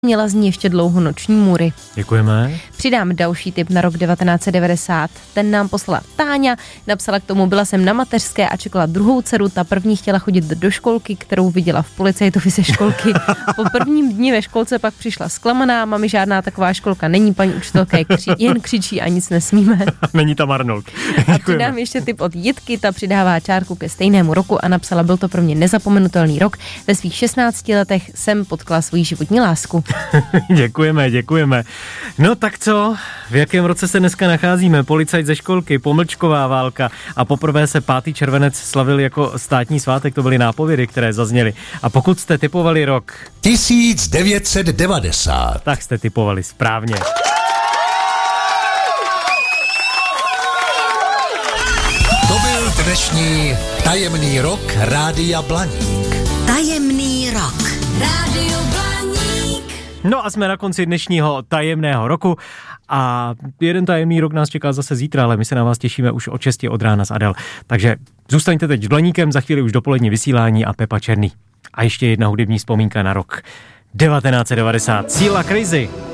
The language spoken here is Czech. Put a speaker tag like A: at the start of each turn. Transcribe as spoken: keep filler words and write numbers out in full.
A: Měla z ní ještě dlouho noční můry.
B: Děkujeme.
A: Přidám další tip na rok devatenáct set devadesát. Ten nám poslala Táňa, napsala k tomu, byla jsem na mateřské a čekala druhou dceru, ta první chtěla chodit do školky, kterou viděla v policajtovi ze školky. Po prvním dni ve školce pak přišla zklamaná, mami, žádná taková školka není, paní učitelka kři, jen křičí a nic nesmíme.
B: Není tam Arnold.
A: A přidám ještě tip od Jitky, ta přidává čárku ke stejnému roku a napsala, byl to pro mě nezapomenutelný rok. Ve svých šestnácti letech jsem potkala svou životní lásku.
B: Děkujeme, děkujeme. No tak co, v jakém roce se dneska nacházíme? Policajt ze školky, pomlčková válka a poprvé se pátý červenec slavil jako státní svátek, to byly nápovědy, které zazněly. A pokud jste tipovali rok
C: tisíc devět set devadesát,
B: tak jste tipovali správně.
C: To byl dnešní tajemný rok Rádia Blaník.
D: Tajemný rok Rádio Blaník.
B: No a jsme na konci dnešního tajemného roku a jeden tajemný rok nás čeká zase zítra, ale my se na vás těšíme už od šesti od rána s Adel. Takže zůstaňte teď s Blaníkem, za chvíli už dopolední vysílání a Pepa Černý. A ještě jedna hudební vzpomínka na rok devatenáct set devadesát. Síla Crazy.